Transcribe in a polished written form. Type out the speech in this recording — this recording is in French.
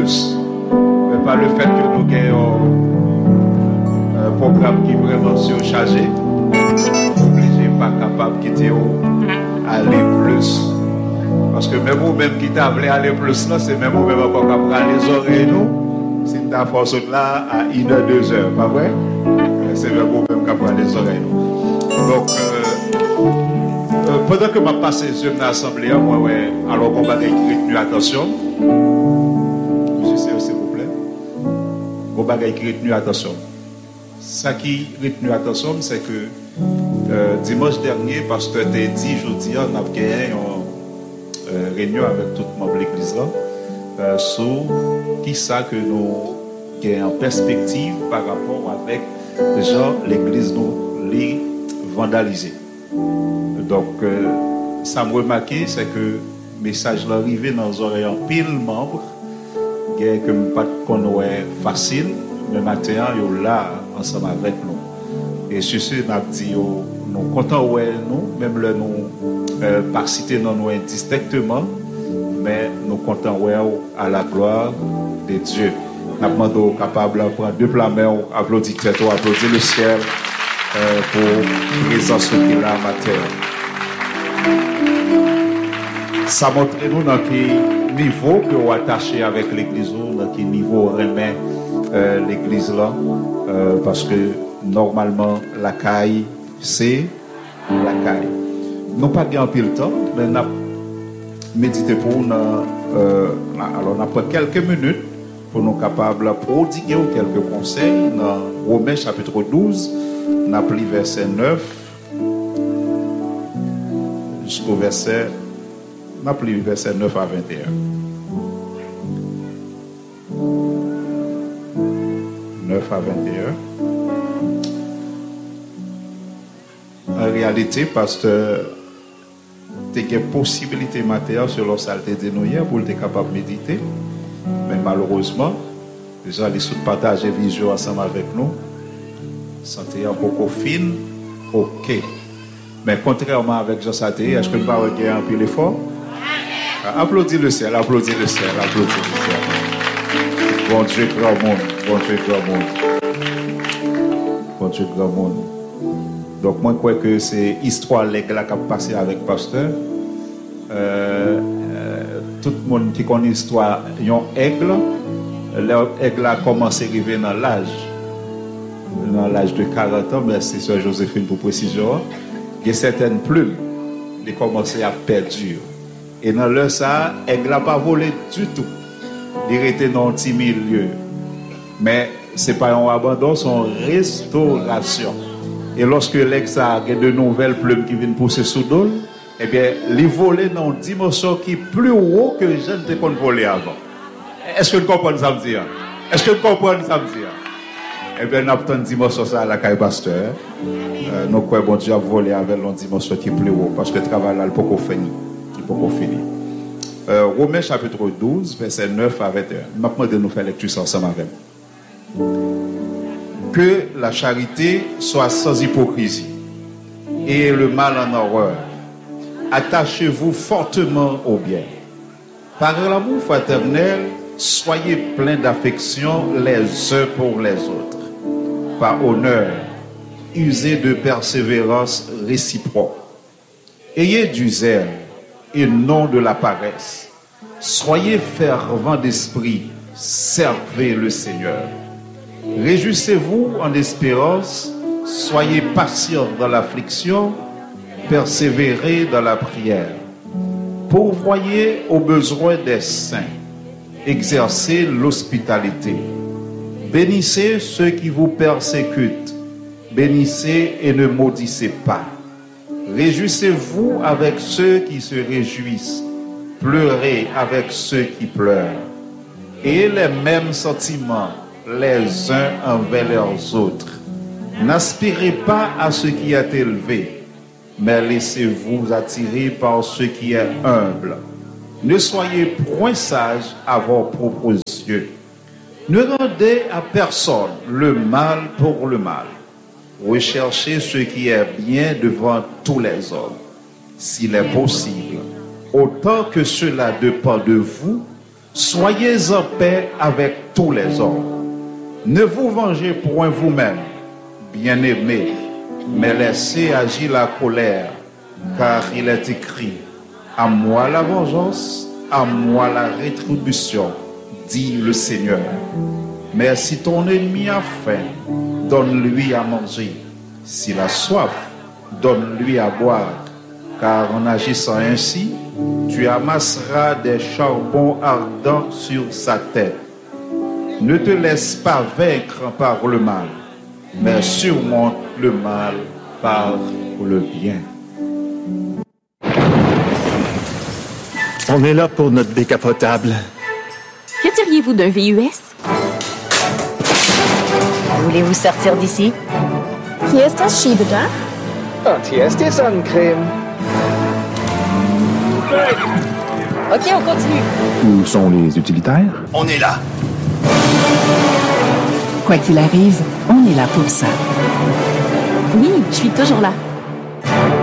plus. Mais pas le fait que nous gagnons un programme qui est vraiment surchargé. Obligé, pas capable de quitter aller plus. Parce que même vous-même qui t'avez aller plus là, c'est même vous-même encore capable les oreilles nous. Si tu as force là à 1 heure, 2 heures, pas vrai? C'est même vous-même capable les oreilles nous. Donc, pendant que je passe les yeux dans l'assemblée, moi, alors qu'on va retenir attention. Monsieur, s'il vous plaît. On va retenir attention. Ça qui retenu attention, c'est que dimanche dernier, pasteur t'a dit, jeudi, on a gagné une réunion avec tout le monde de l'église là, sur qui ça que nous gagnons en perspective par rapport avec déjà l'église nous les vandaliser. Donc, ça me remarqué, c'est que le message est arrivé dans les oreilles en pile membres, que je ne pas facile, mais maintenant, ils sont là ensemble avec nous. Et sur ce, nous avons dit, nous sommes contents, nous, même là, nous pas citer nous distinctement, mais nous sommes contents à la gloire de Dieu. Nous avons demandé capable de prendre 2 plats mains, applaudir le ciel pour la présence qu'il a en matière. Ça montre nous dans quel niveau que vous attaché avec l'église, dans quel niveau remet l'église là, parce que normalement la caille c'est la caille. Nous pas bien pile temps, mais nous méditer pour nous. Alors on a pris quelques minutes pour nous capables de prodiguer quelques conseils dans Romains chapitre 12, on a pris verset 9 jusqu'au verset. On a pris verset 9 à 21. 9 à 21. En réalité, pasteur, tu as une possibilité matérielle sur leur saleté de nous hier pour être capable de méditer. Mais malheureusement, déjà, les sous-partager visuel ensemble avec nous. Santé un peu fine, ok. Mais contrairement avec Jean Saté, est-ce que nous ne pouvons pas regarder un peu l'effort? Applaudis le ciel, applaudis le ciel, applaudis le ciel. Bon Dieu, grand monde, bon Dieu, grand monde. Bon Dieu, grand monde. Donc, moi, je crois que c'est l'histoire légale qui a passé avec Pasteur. Tout le monde qui connaît l'histoire, il y a un aigle. L'aigle a commencé à arriver dans l'âge. Dans l'âge de 40 ans, merci Sœur Joséphine pour précision. Il y a certaines plumes qui commencent à perdre. Et dans le ça, elle n'a pas volé du tout. Il était dans un petit milieu. Mais ce n'est pas un abandon, c'est une restauration. Et lorsque l'ex a de nouvelles plumes qui viennent pousser sous l'eau, eh bien, les voler dans une dimension qui est plus haut que je ne t'ai volé avant. Est-ce que vous comprenez ça me dire? Est-ce que vous comprenez ça me dire? Eh bien, nous avons une dimension ça à la caille pasteur. Nous croyons bon Dieu a volé avec une dimension qui est plus haut. Parce que le travail là, il n'est pas fini. Romains chapitre 12, verset 9 à 21. Je vais demander de nous faire lecture ensemble avec. Que la charité soit sans hypocrisie et le mal en horreur. Attachez-vous fortement au bien. Par l'amour fraternel, soyez pleins d'affection les uns pour les autres. Par honneur, usez de persévérance réciproque. Ayez du zèle et non de la paresse. Soyez fervents d'esprit, servez le Seigneur. Réjouissez-vous en espérance, soyez patients dans l'affliction, persévérez dans la prière. Pourvoyez aux besoins des saints, exercez l'hospitalité. Bénissez ceux qui vous persécutent, bénissez et ne maudissez pas. Réjouissez-vous avec ceux qui se réjouissent, pleurez avec ceux qui pleurent. Et les mêmes sentiments les uns envers les autres. N'aspirez pas à ce qui est élevé, mais laissez-vous attirer par ce qui est humble. Ne soyez point sages à vos propres yeux. Ne rendez à personne le mal pour le mal. Recherchez ce qui est bien devant tous les hommes. S'il est possible, autant que cela dépend de vous, Soyez en paix avec tous les hommes. Ne vous vengez point vous-même, bien-aimés, mais laissez agir la colère, car il est écrit, à moi la vengeance, à moi la rétribution, dit le Seigneur. Mais si ton ennemi a faim, donne-lui à manger. S'il a soif, donne-lui à boire. Car en agissant ainsi, tu amasseras des charbons ardents sur sa tête. Ne te laisse pas vaincre par le mal, mais surmonte le mal par le bien. On est là pour notre décapotable. Que diriez-vous d'un VUS? Voulez-vous sortir d'ici? Hier ist das Schiebedach. Und hier ist die Sonnencreme. Ok, on continue. Où sont les utilitaires? On est là. Quoi qu'il arrive, on est là pour ça. Oui, je suis toujours là.